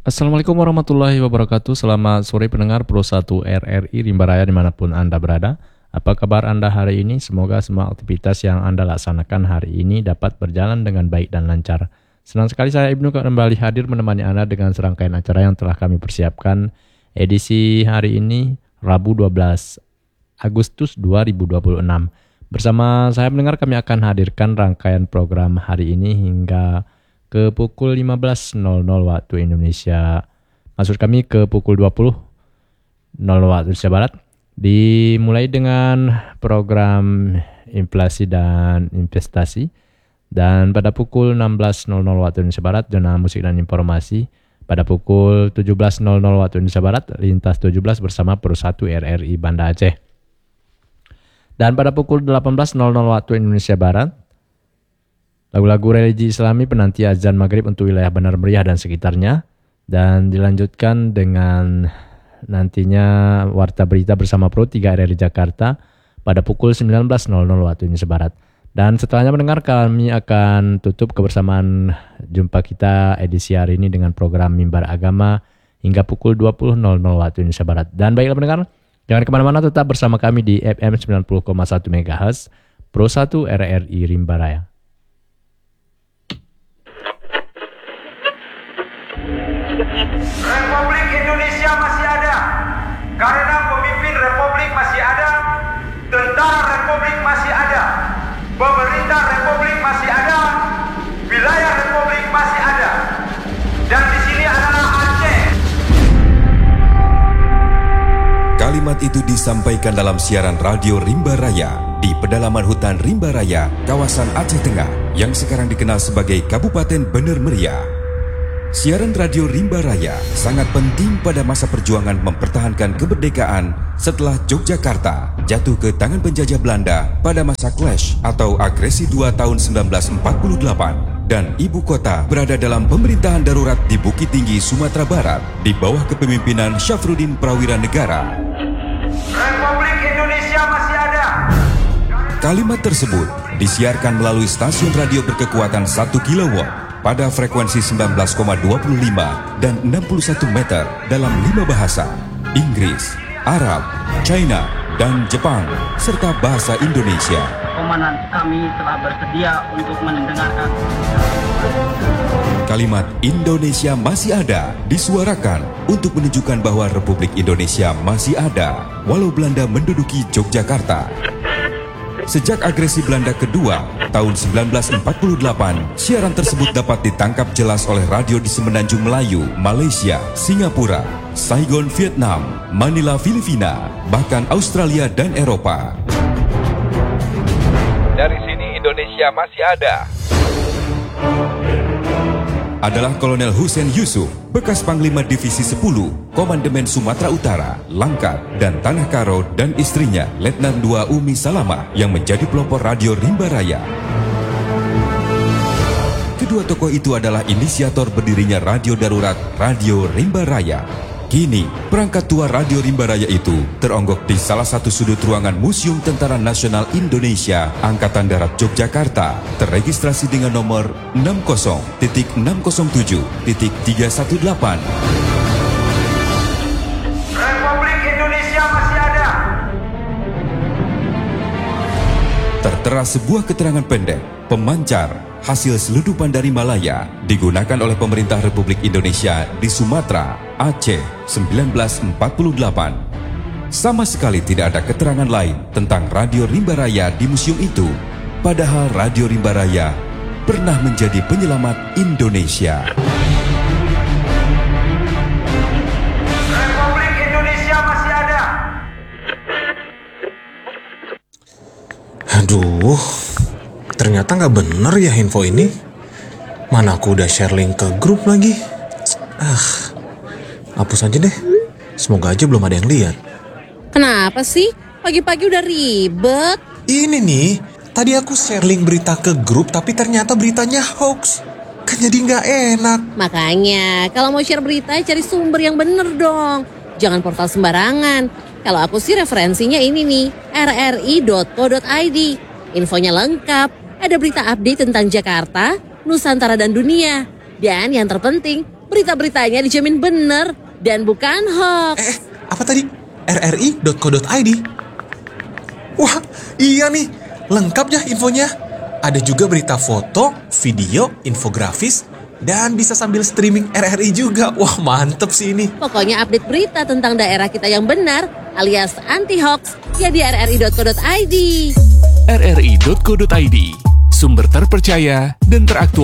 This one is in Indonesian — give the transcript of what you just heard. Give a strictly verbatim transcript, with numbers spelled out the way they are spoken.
Assalamualaikum warahmatullahi wabarakatuh. Selamat sore pendengar Pro satu R R I Rimba Raya dimanapun Anda berada. Apa kabar Anda hari ini? Semoga semua aktivitas yang Anda laksanakan hari ini dapat berjalan dengan baik dan lancar. Senang sekali saya Ibnu kembali hadir menemani Anda dengan serangkaian acara yang telah kami persiapkan. Edisi hari ini Rabu dua belas Agustus dua ribu dua puluh enam. Bersama saya pendengar kami akan hadirkan rangkaian program hari ini hingga ke pukul lima belas waktu Indonesia. Maksud kami ke pukul dua puluh waktu Indonesia Barat. Dimulai dengan program inflasi dan investasi. Dan pada pukul enam belas waktu Indonesia Barat, zona musik dan informasi. Pada pukul tujuh belas waktu Indonesia Barat, lintas tujuh belas bersama Pro satu R R I Banda Aceh. Dan pada pukul delapan belas waktu Indonesia Barat, lagu-lagu religi Islami penanti azan maghrib untuk wilayah Bandar Meriah dan sekitarnya. Dan dilanjutkan dengan nantinya Warta Berita bersama Pro tiga R R I Jakarta pada pukul sembilan belas waktu Indonesia Barat. Dan setelahnya mendengar kami akan tutup kebersamaan jumpa kita edisi hari ini dengan program Mimbar Agama hingga pukul dua puluh waktu Indonesia Barat. Dan baiklah pendengar, jangan kemana-mana, tetap bersama kami di F M sembilan puluh koma satu MHz Pro satu R R I Rimba Raya. Republik Indonesia masih ada karena pemimpin Republik masih ada, tentara Republik masih ada, pemerintah Republik masih ada, wilayah Republik masih ada, dan di sini adalah Aceh. Kalimat itu disampaikan dalam siaran radio Rimba Raya di pedalaman hutan Rimba Raya, kawasan Aceh Tengah, yang sekarang dikenal sebagai Kabupaten Bandar Meriah. Siaran radio Rimba Raya sangat penting pada masa perjuangan mempertahankan kemerdekaan setelah Yogyakarta jatuh ke tangan penjajah Belanda pada masa Clash atau Agresi dua tahun sembilan belas empat puluh delapan, dan ibu kota berada dalam pemerintahan darurat di Bukit Tinggi, Sumatera Barat di bawah kepemimpinan Syafruddin Prawira Negara. Republik Indonesia masih ada. Kalimat tersebut disiarkan melalui stasiun radio berkekuatan satu kilowatt pada frekuensi sembilan belas koma dua lima dan enam puluh satu meter dalam lima bahasa: Inggris, Arab, China, dan Jepang, serta bahasa Indonesia. Komandan kami telah bersedia untuk mendengarkan. Kalimat Indonesia masih ada disuarakan untuk menunjukkan bahwa Republik Indonesia masih ada walau Belanda menduduki Yogyakarta. Sejak agresi Belanda kedua tahun sembilan belas empat puluh delapan, siaran tersebut dapat ditangkap jelas oleh radio di Semenanjung Melayu, Malaysia, Singapura, Saigon, Vietnam, Manila, Filipina, bahkan Australia dan Eropa. Dari sini Indonesia masih ada. Adalah Kolonel Hussein Yusuf, bekas Panglima Divisi sepuluh, Komandemen Sumatera Utara, Langkat, dan Tanah Karo, dan istrinya, Letnan dua Umi Salamah, yang menjadi pelopor radio Rimba Raya. Kedua tokoh itu adalah inisiator berdirinya radio darurat Radio Rimba Raya. Kini, perangkat tua Radio Rimba Raya itu teronggok di salah satu sudut ruangan Museum Tentara Nasional Indonesia Angkatan Darat Yogyakarta, terregistrasi dengan nomor enam nol titik enam nol tujuh titik tiga satu delapan. Republik Indonesia masih ada. Tertera sebuah keterangan pendek, pemancar, hasil seludupan dari Malaya, digunakan oleh pemerintah Republik Indonesia di Sumatera, Aceh, sembilan belas empat puluh delapan. Sama sekali tidak ada keterangan lain tentang Radio Rimba Raya di museum itu, padahal Radio Rimba Raya pernah menjadi penyelamat Indonesia. Republik Indonesia masih ada. Aduh, ternyata nggak bener ya info ini. Mana aku udah share link ke grup lagi. Ah, hapus aja deh. Semoga aja belum ada yang lihat. Kenapa sih? Pagi-pagi udah ribet. Ini nih, tadi aku share link berita ke grup tapi ternyata beritanya hoax. Kan jadi nggak enak. Makanya, kalau mau share berita cari sumber yang bener dong. Jangan portal sembarangan. Kalau aku sih referensinya ini nih, r r i dot co dot i d. Infonya lengkap, ada berita update tentang Jakarta, Nusantara dan dunia. Dan yang terpenting, Berita-beritanya dijamin bener dan bukan hoax. Eh, eh, apa tadi? r r i dot co dot i d. Wah, iya nih. Lengkap ya infonya. Ada juga berita foto, video, infografis, dan bisa sambil streaming R R I juga. Wah, mantep sih ini. Pokoknya update berita tentang daerah kita yang benar alias anti-hoax ya di r r i dot co dot i d. r r i dot co dot i d, sumber terpercaya dan teraktual.